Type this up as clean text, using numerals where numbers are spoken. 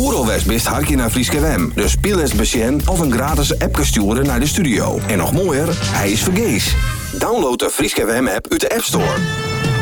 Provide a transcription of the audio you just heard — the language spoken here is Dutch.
Oeralwest best harkje naar Frieske WM. Dus speel patiënt of een gratis app sturen naar de studio. En nog mooier, hij is vergees. Download de Frieske WM app uit de App Store.